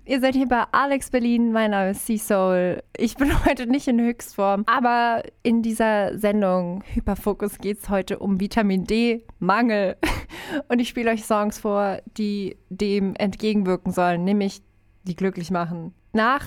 Ihr seid hier bei Alex Berlin, mein Name ist Sea-Soul. Ich bin heute nicht in Höchstform, aber in dieser Sendung Hyperfokus geht es heute um Vitamin D-Mangel. Und ich spiele euch Songs vor, die dem entgegenwirken sollen, nämlich die glücklich machen. Nach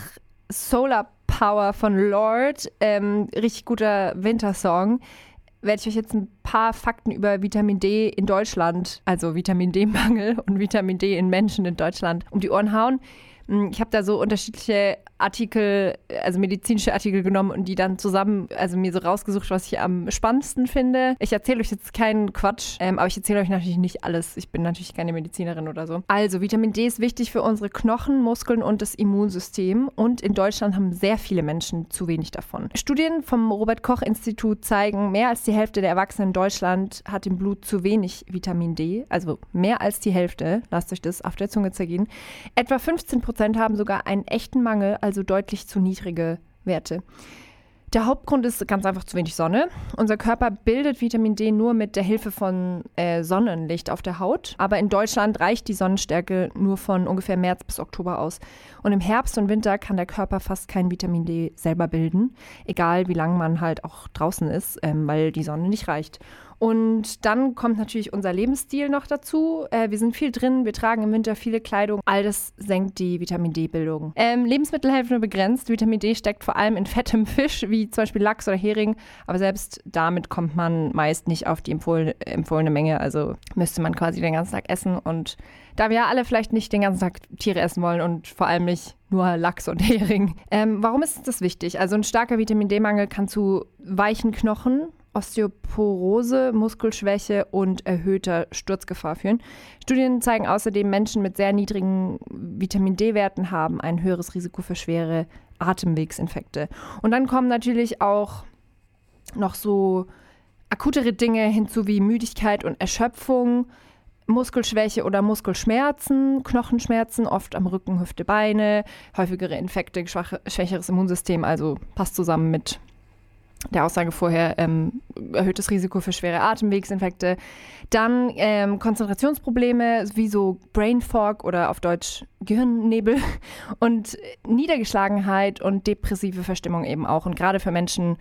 Solar Power von Lorde, richtig guter Wintersong, werde ich euch jetzt ein paar Fakten über Vitamin D in Deutschland, also Vitamin D-Mangel und Vitamin D in Menschen in Deutschland, um die Ohren hauen. Ich habe da so unterschiedliche Artikel, also medizinische Artikel genommen und die dann zusammen, also mir so rausgesucht, was ich am spannendsten finde. Ich erzähle euch jetzt keinen Quatsch, aber ich erzähle euch natürlich nicht alles. Ich bin natürlich keine Medizinerin oder so. Also, Vitamin D ist wichtig für unsere Knochen, Muskeln und das Immunsystem. Und in Deutschland haben sehr viele Menschen zu wenig davon. Studien vom Robert-Koch-Institut zeigen, mehr als die Hälfte der Erwachsenen in Deutschland hat im Blut zu wenig Vitamin D. Also mehr als die Hälfte, lasst euch das auf der Zunge zergehen. Etwa 15% haben sogar einen echten Mangel, also deutlich zu niedrige Werte. Der Hauptgrund ist ganz einfach zu wenig Sonne. Unser Körper bildet Vitamin D nur mit der Hilfe von Sonnenlicht auf der Haut. Aber in Deutschland reicht die Sonnenstärke nur von ungefähr März bis Oktober aus. Und im Herbst und Winter kann der Körper fast kein Vitamin D selber bilden. Egal wie lange man halt auch draußen ist, weil die Sonne nicht reicht. Und dann kommt natürlich unser Lebensstil noch dazu. Wir sind viel drin, wir tragen im Winter viele Kleidung. All das senkt die Vitamin D-Bildung. Lebensmittel helfen nur begrenzt. Vitamin D steckt vor allem in fettem Fisch, wie zum Beispiel Lachs oder Hering. Aber selbst damit kommt man meist nicht auf die empfohlene Menge. Also müsste man quasi den ganzen Tag essen. Und da wir ja alle vielleicht nicht den ganzen Tag Tiere essen wollen und vor allem nicht nur Lachs und Hering. Warum ist das wichtig? Also ein starker Vitamin D-Mangel kann zu weichen Knochen, Osteoporose, Muskelschwäche und erhöhter Sturzgefahr führen. Studien zeigen außerdem, Menschen mit sehr niedrigen Vitamin D-Werten haben ein höheres Risiko für schwere Atemwegsinfekte. Und dann kommen natürlich auch noch so akutere Dinge hinzu wie Müdigkeit und Erschöpfung, Muskelschwäche oder Muskelschmerzen, Knochenschmerzen, oft am Rücken, Hüfte, Beine, häufigere Infekte, schwächeres Immunsystem, also passt zusammen mit der Aussage vorher, erhöhtes Risiko für schwere Atemwegsinfekte. Dann Konzentrationsprobleme wie so Brain Fog oder auf Deutsch Gehirnnebel und Niedergeschlagenheit und depressive Verstimmung eben auch. Und gerade für Menschen,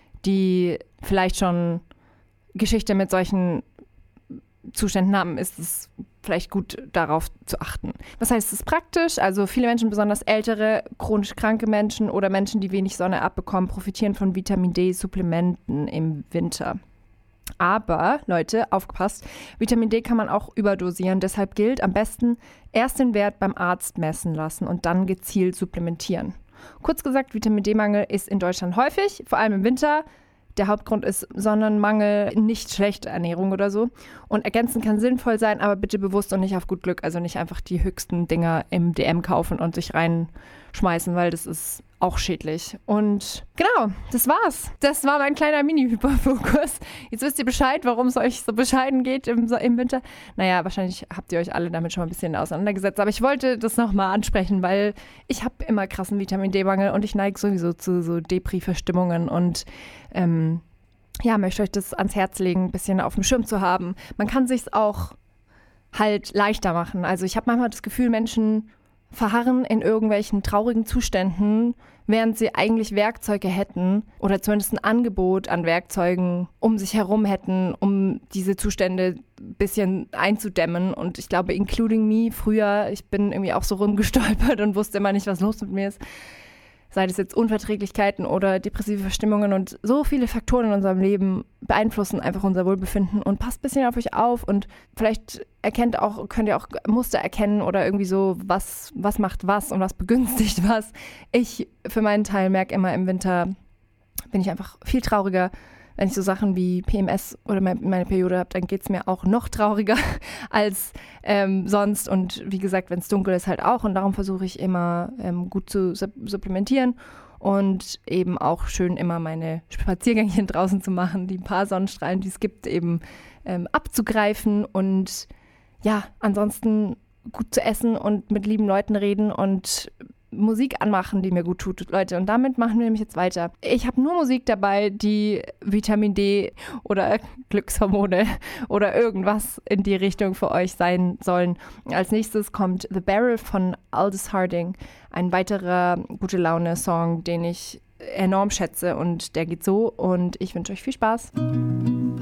die vielleicht schon Geschichte mit solchen Zuständen haben, ist es vielleicht gut, darauf zu achten. Was heißt, es ist praktisch? Also viele Menschen, besonders ältere, chronisch kranke Menschen oder Menschen, die wenig Sonne abbekommen, profitieren von Vitamin D-Supplementen im Winter. Aber, Leute, aufgepasst, Vitamin D kann man auch überdosieren. Deshalb gilt am besten erst den Wert beim Arzt messen lassen und dann gezielt supplementieren. Kurz gesagt, Vitamin D-Mangel ist in Deutschland häufig, vor allem im Winter. Der Hauptgrund ist Sonnenmangel, nicht schlechte Ernährung oder so. Und ergänzen kann sinnvoll sein, aber bitte bewusst und nicht auf gut Glück. Also nicht einfach die höchsten Dinger im DM kaufen und sich reinschmeißen, weil das ist auch schädlich. Und genau, das war's. Das war mein kleiner Mini-Hyperfokus. Jetzt wisst ihr Bescheid, warum es euch so bescheiden geht im Winter. Naja, wahrscheinlich habt ihr euch alle damit schon mal ein bisschen auseinandergesetzt. Aber ich wollte das nochmal ansprechen, weil ich habe immer krassen Vitamin D-Mangel und ich neige sowieso zu so Depri-Verstimmungen und möchte euch das ans Herz legen, ein bisschen auf dem Schirm zu haben. Man kann sich's auch halt leichter machen. Also ich habe manchmal das Gefühl, Menschen verharren in irgendwelchen traurigen Zuständen, während sie eigentlich Werkzeuge hätten oder zumindest ein Angebot an Werkzeugen um sich herum hätten, um diese Zustände ein bisschen einzudämmen. Und ich glaube, including me, früher, ich bin irgendwie auch so rumgestolpert und wusste immer nicht, was los mit mir ist. Sei das jetzt Unverträglichkeiten oder depressive Verstimmungen und so viele Faktoren in unserem Leben beeinflussen einfach unser Wohlbefinden und passt ein bisschen auf euch auf und vielleicht könnt ihr auch Muster erkennen oder irgendwie so, was macht was und was begünstigt was. Ich für meinen Teil merke immer, im Winter bin ich einfach viel trauriger. Wenn ich so Sachen wie PMS oder meine Periode habe, dann geht es mir auch noch trauriger als sonst. Und wie gesagt, wenn es dunkel ist, halt auch. Und darum versuche ich immer gut zu supplementieren und eben auch schön immer meine Spaziergängchen draußen zu machen, die paar Sonnenstrahlen, die es gibt, eben abzugreifen und ja, ansonsten gut zu essen und mit lieben Leuten reden und Musik anmachen, die mir gut tut, Leute. Und damit machen wir nämlich jetzt weiter. Ich habe nur Musik dabei, die Vitamin D oder Glückshormone oder irgendwas in die Richtung für euch sein sollen. Als nächstes kommt The Barrel von Aldous Harding. Ein weiterer Gute-Laune-Song, den ich enorm schätze und der geht so und ich wünsche euch viel Spaß.